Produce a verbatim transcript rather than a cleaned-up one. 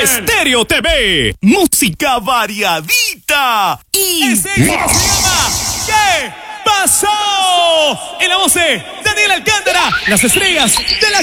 Estéreo T V, música variadita y Ese éxito se llama ¿Qué pasó? En la voz de Daniel Alcántara, las estrellas de la